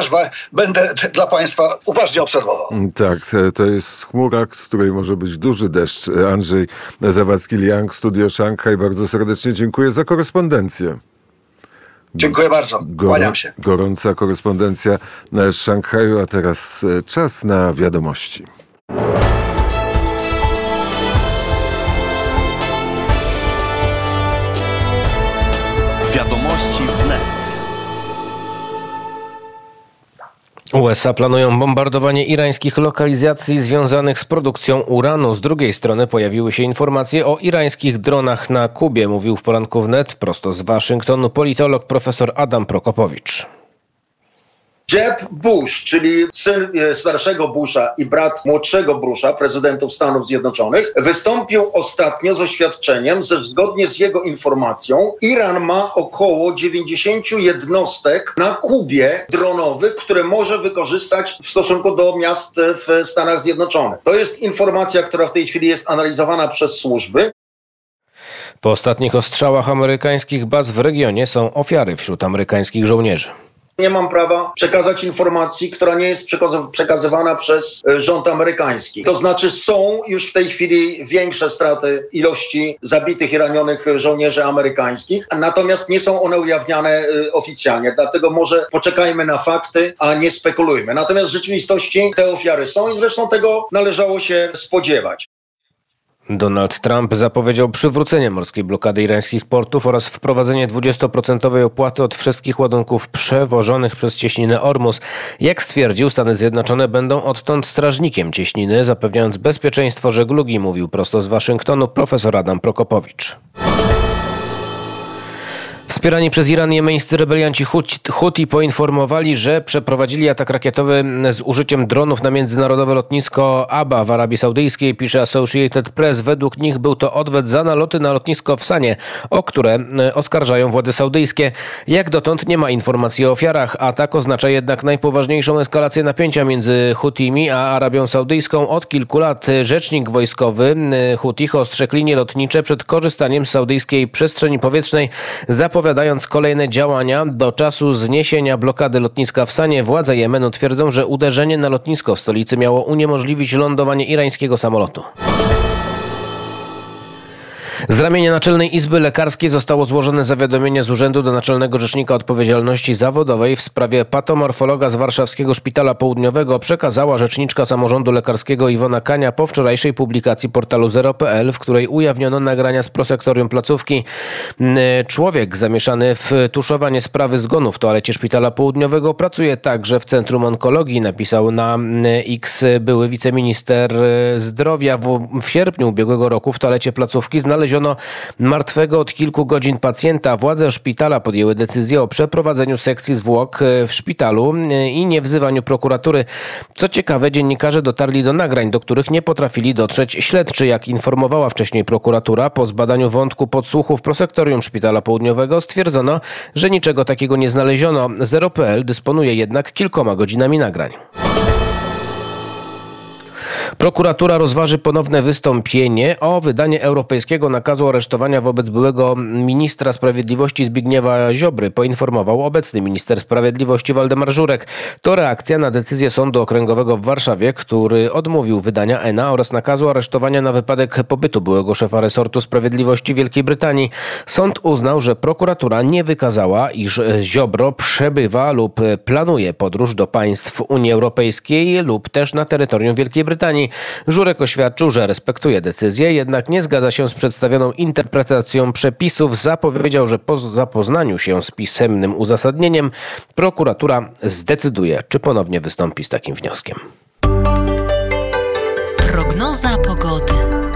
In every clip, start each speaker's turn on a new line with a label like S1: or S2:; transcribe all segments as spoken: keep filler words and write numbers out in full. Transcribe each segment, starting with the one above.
S1: prośbę, będę dla państwa uważnie obserwował.
S2: Tak, to jest chmura, z której może być duży deszcz. Andrzej Zawadzki-Liang, Studio Szanghaj. Bardzo serdecznie dziękuję za korespondencję.
S1: Dziękuję bardzo. Kłaniam się.
S2: Gorąca korespondencja z Szanghaju, a teraz czas na wiadomości.
S3: Wiadomości wnet.
S4: U S A planują bombardowanie irańskich lokalizacji związanych z produkcją uranu. Z drugiej strony pojawiły się informacje o irańskich dronach na Kubie, mówił w poranku wnet prosto z Waszyngtonu politolog profesor Adam Prokopowicz.
S5: Jeb Bush, czyli syn starszego Busha i brat młodszego Busha, prezydentów Stanów Zjednoczonych, wystąpił ostatnio z oświadczeniem, że zgodnie z jego informacją Iran ma około dziewięćdziesiąt jednostek na Kubie dronowych, które może wykorzystać w stosunku do miast w Stanach Zjednoczonych. To jest informacja, która w tej chwili jest analizowana przez służby.
S4: Po ostatnich ostrzałach amerykańskich baz w regionie są ofiary wśród amerykańskich żołnierzy.
S5: Nie mam prawa przekazać informacji, która nie jest przekazywana przez rząd amerykański. To znaczy są już w tej chwili większe straty ilości zabitych i ranionych żołnierzy amerykańskich, natomiast nie są one ujawniane oficjalnie. Dlatego może poczekajmy na fakty, a nie spekulujmy. Natomiast w rzeczywistości te ofiary są i zresztą tego należało się spodziewać.
S4: Donald Trump zapowiedział przywrócenie morskiej blokady irańskich portów oraz wprowadzenie dwudziestoprocentowej opłaty od wszystkich ładunków przewożonych przez cieśninę Ormus. Jak stwierdził, Stany Zjednoczone będą odtąd strażnikiem cieśniny, zapewniając bezpieczeństwo żeglugi, mówił prosto z Waszyngtonu profesor Adam Prokopowicz. Wspierani przez Iran jemeńscy rebelianci Huti poinformowali, że przeprowadzili atak rakietowy z użyciem dronów na międzynarodowe lotnisko Aba w Arabii Saudyjskiej, pisze Associated Press. Według nich był to odwet za naloty na lotnisko w Sanie, o które oskarżają władze saudyjskie. Jak dotąd nie ma informacji o ofiarach. Atak oznacza jednak najpoważniejszą eskalację napięcia między Hutimi a Arabią Saudyjską od kilku lat. Rzecznik wojskowy Hutich ostrzegł linie lotnicze przed korzystaniem z saudyjskiej przestrzeni powietrznej, zapowiadając kolejne działania do czasu zniesienia blokady lotniska w Sanie. Władze Jemenu twierdzą, że uderzenie na lotnisko w stolicy miało uniemożliwić lądowanie irańskiego samolotu. Z ramienia Naczelnej Izby Lekarskiej zostało złożone zawiadomienie z Urzędu do Naczelnego Rzecznika Odpowiedzialności Zawodowej w sprawie patomorfologa z Warszawskiego Szpitala Południowego, przekazała rzeczniczka Samorządu Lekarskiego Iwona Kania po wczorajszej publikacji portalu zero kropka pe el, w której ujawniono nagrania z prosektorium placówki. Człowiek zamieszany w tuszowanie sprawy zgonu w toalecie Szpitala Południowego pracuje także w Centrum Onkologii, napisał na X były wiceminister zdrowia. W, w sierpniu ubiegłego roku w toalecie placówki znaleziono martwego od kilku godzin pacjenta. Władze szpitala podjęły decyzję o przeprowadzeniu sekcji zwłok w szpitalu i niewzywaniu prokuratury. Co ciekawe, dziennikarze dotarli do nagrań, do których nie potrafili dotrzeć śledczy. Jak informowała wcześniej prokuratura, po zbadaniu wątku podsłuchu w prosektorium Szpitala Południowego stwierdzono, że niczego takiego nie znaleziono. zero kropka pe el dysponuje jednak kilkoma godzinami nagrań. Prokuratura rozważy ponowne wystąpienie o wydanie europejskiego nakazu aresztowania wobec byłego ministra sprawiedliwości Zbigniewa Ziobry, poinformował obecny minister sprawiedliwości Waldemar Żurek. To reakcja na decyzję Sądu Okręgowego w Warszawie, który odmówił wydania E N A oraz nakazu aresztowania na wypadek pobytu byłego szefa resortu sprawiedliwości Wielkiej Brytanii. Sąd uznał, że prokuratura nie wykazała, iż Ziobro przebywa lub planuje podróż do państw Unii Europejskiej lub też na terytorium Wielkiej Brytanii. Żurek oświadczył, że respektuje decyzję, jednak nie zgadza się z przedstawioną interpretacją przepisów. Zapowiedział, że po zapoznaniu się z pisemnym uzasadnieniem prokuratura zdecyduje, czy ponownie wystąpi z takim wnioskiem.
S6: Prognoza pogody.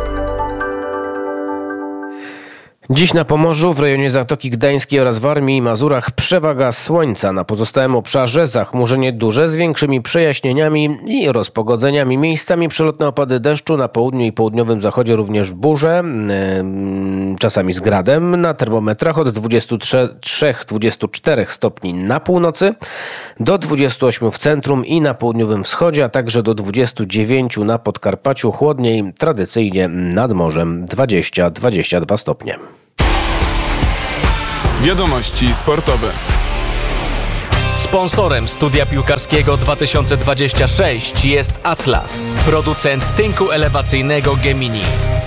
S4: Dziś na Pomorzu, w rejonie Zatoki Gdańskiej oraz Warmii i Mazurach przewaga słońca. Na pozostałym obszarze zachmurzenie duże z większymi przejaśnieniami i rozpogodzeniami. Miejscami przelotne opady deszczu, na południu i południowym zachodzie również burze, yy, czasami z gradem. Na termometrach od dwudziestu trzech do dwudziestu czterech stopni na północy, do dwudziestu ośmiu w centrum i na południowym wschodzie, a także do dwudziestu dziewięciu na Podkarpaciu. Chłodniej tradycyjnie nad morzem dwadzieścia do dwudziestu dwóch stopni.
S3: Wiadomości sportowe. Sponsorem Studia Piłkarskiego dwa tysiące dwudziestego szóstego jest Atlas, producent tynku elewacyjnego Gemini.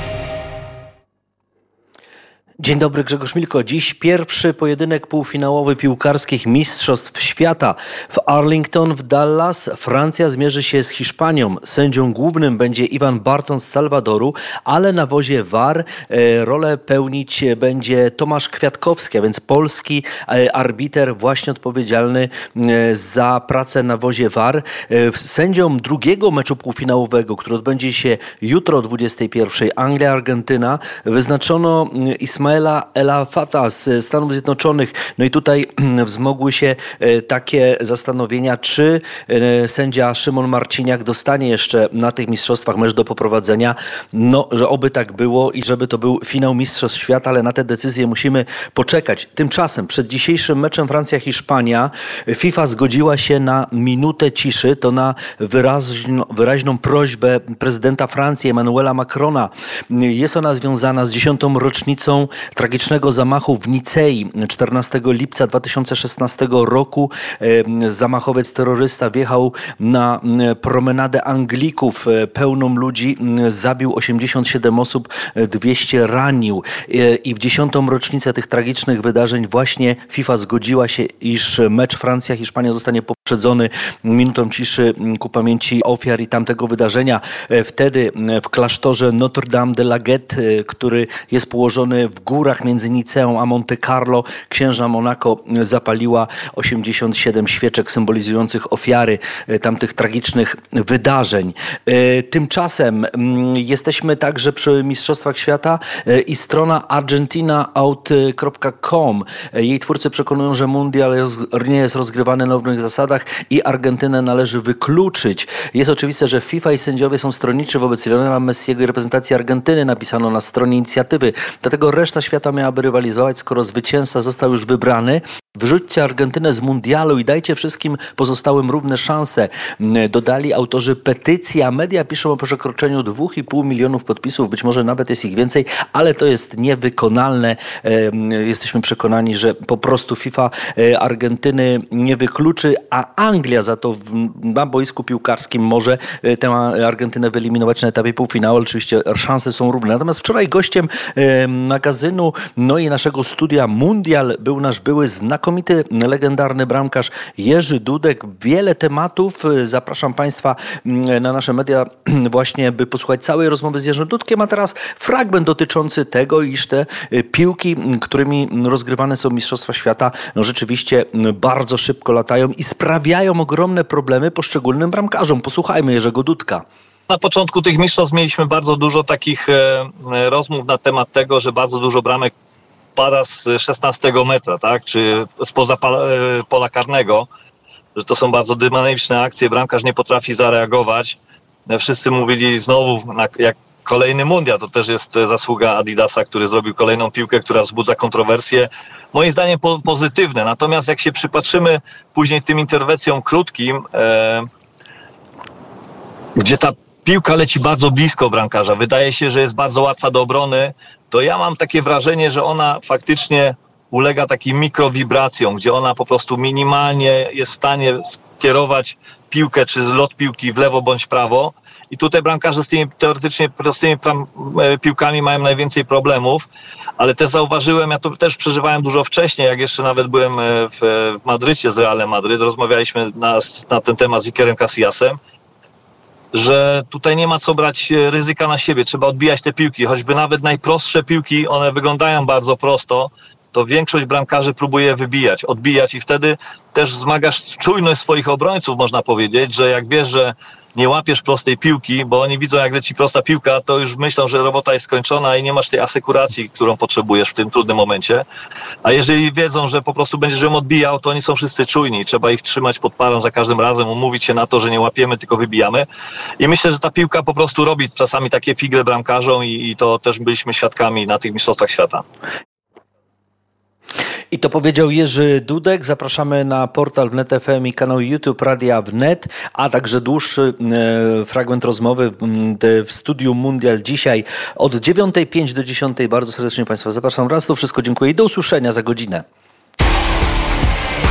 S7: Dzień dobry, Grzegorz Milko. Dziś pierwszy pojedynek półfinałowy piłkarskich Mistrzostw Świata. W Arlington w Dallas Francja zmierzy się z Hiszpanią. Sędzią głównym będzie Ivan Barton z Salwadoru, ale na wozie V A R e, rolę pełnić będzie Tomasz Kwiatkowski, a więc polski e, arbiter właśnie odpowiedzialny e, za pracę na wozie V A R. E, sędzią drugiego meczu półfinałowego, który odbędzie się jutro o dwudziestej pierwszej, Anglia-Argentyna, wyznaczono Ismaila El Afata z Stanów Zjednoczonych. No i tutaj wzmogły się takie zastanowienia, czy sędzia Szymon Marciniak dostanie jeszcze na tych mistrzostwach mecz do poprowadzenia. No, że oby tak było i żeby to był finał Mistrzostw Świata, ale na te decyzje musimy poczekać. Tymczasem przed dzisiejszym meczem Francja-Hiszpania FIFA zgodziła się na minutę ciszy. To na wyraźno, wyraźną prośbę prezydenta Francji Emmanuela Macrona. Jest ona związana z dziesiątą rocznicą tragicznego zamachu w Nicei czternastego lipca dwa tysiące szesnastego roku. Zamachowiec terrorysta wjechał na promenadę Anglików pełną ludzi, zabił osiemdziesiąt siedem osób, dwieście ranił. I w dziesiątą rocznicę tych tragicznych wydarzeń właśnie FIFA zgodziła się, iż mecz Francja-Hiszpania zostanie poprzedzony minutą ciszy ku pamięci ofiar i tamtego wydarzenia. Wtedy w klasztorze Notre Dame de la Guette, który jest położony w górach między Niceą a Monte Carlo, księżna Monaco zapaliła osiemdziesiąt siedem świeczek symbolizujących ofiary tamtych tragicznych wydarzeń. Tymczasem jesteśmy także przy Mistrzostwach Świata i strona argentina out kropka com. Jej twórcy przekonują, że mundial nie jest rozgrywany na równych zasadach i Argentynę należy wykluczyć. Jest oczywiste, że FIFA i sędziowie są stronniczy wobec Lionela Messiego i reprezentacji Argentyny, napisano na stronie inicjatywy. Dlatego reszta świata miałaby rywalizować, skoro zwycięzca został już wybrany. Wyrzućcie Argentynę z mundialu i dajcie wszystkim pozostałym równe szanse, dodali autorzy petycji, a media piszą o przekroczeniu dwóch i pół milionów podpisów, być może nawet jest ich więcej, ale to jest niewykonalne. Jesteśmy przekonani, że po prostu FIFA Argentyny nie wykluczy, a Anglia za to na boisku piłkarskim może tę Argentynę wyeliminować na etapie półfinału. Oczywiście szanse są równe. Natomiast wczoraj gościem magazynu, no i naszego studia Mundial był nasz były znakomity, legendarny bramkarz Jerzy Dudek. Wiele tematów. Zapraszam Państwa na nasze media właśnie, by posłuchać całej rozmowy z Jerzym Dudkiem, a teraz fragment dotyczący tego, iż te piłki, którymi rozgrywane są Mistrzostwa Świata, no rzeczywiście bardzo szybko latają i sprawiają ogromne problemy poszczególnym bramkarzom. Posłuchajmy Jerzego Dudka.
S8: Na początku tych mistrzostw mieliśmy bardzo dużo takich e, rozmów na temat tego, że bardzo dużo bramek pada z szesnastego metra, tak, czy spoza pola, e, pola karnego, że to są bardzo dynamiczne akcje, bramkarz nie potrafi zareagować. Wszyscy mówili znowu, na, jak kolejny mundial, to też jest zasługa Adidasa, który zrobił kolejną piłkę, która wzbudza kontrowersje. Moim zdaniem po, pozytywne, natomiast jak się przypatrzymy później tym interwencjom krótkim, e, gdzie ta piłka leci bardzo blisko bramkarza, wydaje się, że jest bardzo łatwa do obrony, to ja mam takie wrażenie, że ona faktycznie ulega takim mikrowibracjom, gdzie ona po prostu minimalnie jest w stanie skierować piłkę czy lot piłki w lewo bądź prawo. I tutaj bramkarze z tymi teoretycznie prostymi piłkami mają najwięcej problemów, ale też zauważyłem, ja to też przeżywałem dużo wcześniej, jak jeszcze nawet byłem w Madrycie z Realem Madryt, rozmawialiśmy na, na ten temat z Ikerem Casillasem, że tutaj nie ma co brać ryzyka na siebie, trzeba odbijać te piłki, choćby nawet najprostsze piłki, one wyglądają bardzo prosto, to większość bramkarzy próbuje wybijać, odbijać i wtedy też wzmagasz czujność swoich obrońców, można powiedzieć, że jak wiesz, że nie łapiesz prostej piłki, bo oni widzą, jak leci prosta piłka, to już myślą, że robota jest skończona i nie masz tej asekuracji, którą potrzebujesz w tym trudnym momencie. A jeżeli wiedzą, że po prostu będziesz ją odbijał, to oni są wszyscy czujni. Trzeba ich trzymać pod parą za każdym razem, umówić się na to, że nie łapiemy, tylko wybijamy. I myślę, że ta piłka po prostu robi czasami takie figle bramkarzom i, i to też byliśmy świadkami na tych mistrzostwach świata.
S7: I to powiedział Jerzy Dudek. Zapraszamy na portal wnet kropka f m i kanał YouTube Radia Wnet, a także dłuższy e, fragment rozmowy w, w studiu Mundial dzisiaj od dziewiątej pięć do dziesiątej. Bardzo serdecznie Państwa zapraszam. Raz to wszystko dziękuję i do usłyszenia za godzinę.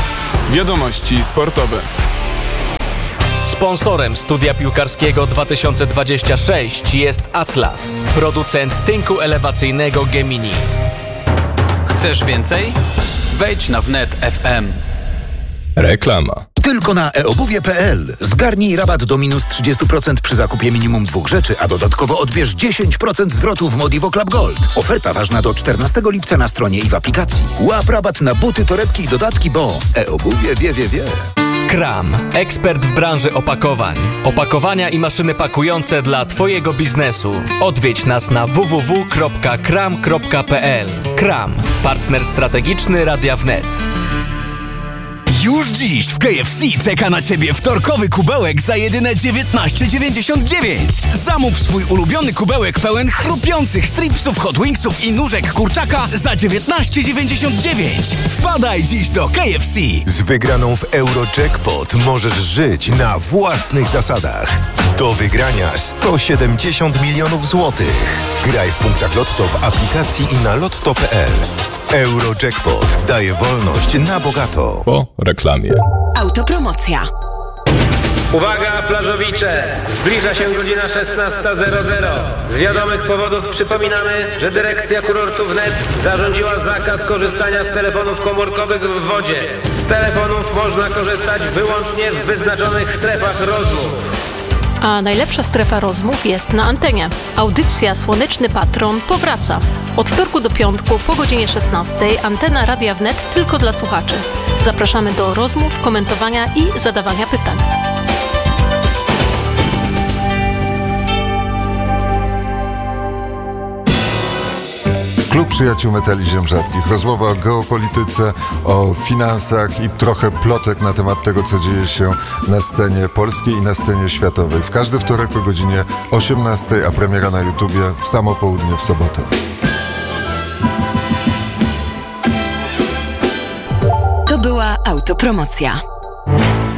S9: Wiadomości sportowe.
S3: Sponsorem Studia Piłkarskiego dwa tysiące dwadzieścia sześć jest Atlas, producent tynku elewacyjnego Gemini.
S10: Chcesz więcej? Wejdź na wnet kropka f m.
S11: Reklama. Tylko na e obuwie kropka p l. Zgarnij rabat do minus trzydzieści procent przy zakupie minimum dwóch rzeczy, a dodatkowo odbierz dziesięć procent zwrotu w Modivo Club Gold. Oferta ważna do czternastego lipca na stronie i w aplikacji. Łap rabat na buty, torebki i dodatki, bo e-obuwie wie, wie, wie.
S3: Kram, ekspert w branży opakowań. Opakowania i maszyny pakujące dla Twojego biznesu. Odwiedź nas na w w w kropka kram kropka p l. Kram, partner strategiczny Radia Wnet.
S12: Już dziś w K F C czeka na Ciebie wtorkowy kubełek za jedyne dziewiętnaście dziewięćdziesiąt dziewięć. Zamów swój ulubiony kubełek pełen chrupiących stripsów, hot wingsów i nóżek kurczaka za dziewiętnaście dziewięćdziesiąt dziewięć. Wpadaj dziś do K F C.
S13: Z wygraną w Eurojackpot możesz żyć na własnych zasadach. Do wygrania sto siedemdziesiąt milionów złotych. Graj w punktach Lotto w aplikacji i na lotto kropka p l. Eurojackpot daje wolność na bogato.
S11: Po reklamie.
S6: Autopromocja.
S4: Uwaga, plażowicze! Zbliża się godzina szesnasta zero zero. Z wiadomych powodów przypominamy, że dyrekcja kurortu Wnet zarządziła zakaz korzystania z telefonów komórkowych w wodzie. Z telefonów można korzystać wyłącznie w wyznaczonych strefach rozmów.
S14: A najlepsza strefa rozmów jest na antenie. Audycja Słoneczny Patron powraca. Od wtorku do piątku po godzinie szesnastej antena Radia Wnet tylko dla słuchaczy. Zapraszamy do rozmów, komentowania i zadawania pytań.
S2: Klub Przyjaciół Metali Ziem Rzadkich. Rozmowa o geopolityce, o finansach i trochę plotek na temat tego, co dzieje się na scenie polskiej i na scenie światowej. W każdy wtorek o godzinie osiemnastej, a premiera na YouTubie w samo południe w sobotę.
S6: To była autopromocja.